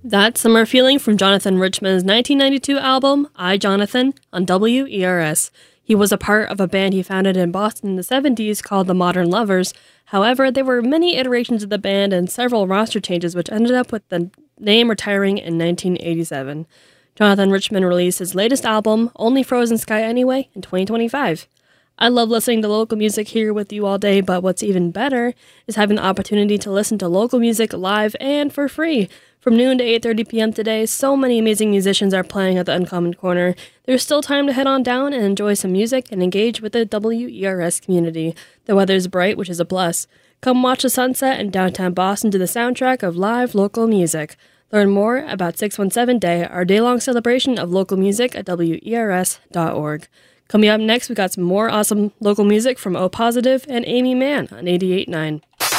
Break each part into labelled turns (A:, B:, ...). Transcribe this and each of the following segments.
A: That Summer Feeling from Jonathan Richman's 1992 album, I, Jonathan, on WERS. He was a part of a band he founded in Boston in the 70s called the Modern Lovers. However, there were many iterations of the band and several roster changes, which ended up with the name retiring in 1987. Jonathan Richman released his latest album, Only Frozen Sky Anyway, in 2025. I love listening to local music here with you all day, but what's even better is having the opportunity to listen to local music live and for free. From noon to 8:30 p.m. today, so many amazing musicians are playing at the Uncommon Corner. There's still time to head on down and enjoy some music and engage with the WERS community. The weather's bright, which is a plus. Come watch the sunset in downtown Boston to the soundtrack of live local music. Learn more about 617 Day, our day-long celebration of local music at WERS.org. Coming up next, we got some more awesome local music from O Positive and Amy Mann on 88.9.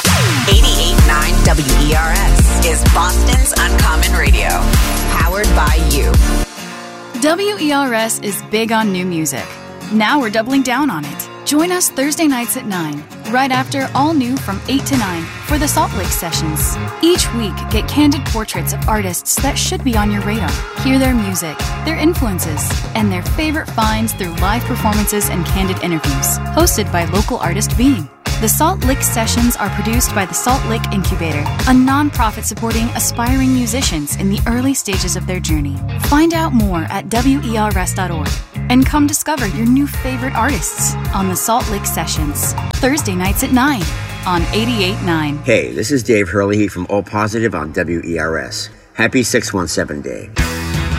B: 88.9 WERS is Boston's Uncommon Radio, powered by you.
C: WERS is big on new music. Now we're doubling down on it. Join us Thursday nights at 9, right after All New from 8 to 9 for the Salt Lake Sessions. Each week, get candid portraits of artists that should be on your radar. Hear their music, their influences, and their favorite finds through live performances and candid interviews. Hosted by local artist Beam. The Salt Lake Sessions are produced by the Salt Lake Incubator, a nonprofit supporting aspiring musicians in the early stages of their journey. Find out more at WERS.org and come discover your new favorite artists on the Salt Lake Sessions, Thursday nights at 9 on 88.9.
D: Hey, this is Dave Hurley from O Positive on WERS. Happy 617 Day.